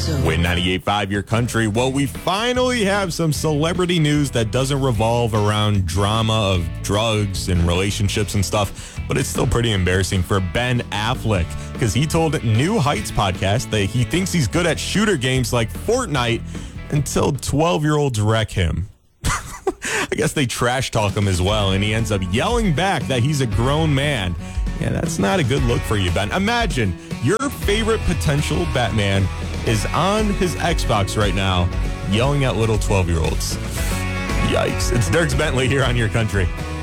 Win 98.5 Your Country. Well, we finally have some celebrity news that doesn't revolve around drama of drugs and relationships and stuff, but it's still pretty embarrassing for Ben Affleck because he told New Heights podcast that he thinks he's good at shooter games like Fortnite until 12-year-olds wreck him. I guess they trash talk him as well, and he ends up yelling back that he's a grown man. Yeah, that's not a good look for you, Ben. Imagine your favorite potential Batman is on his Xbox right now, yelling at little 12-year-olds. Yikes. It's Dierks Bentley here on Your Country.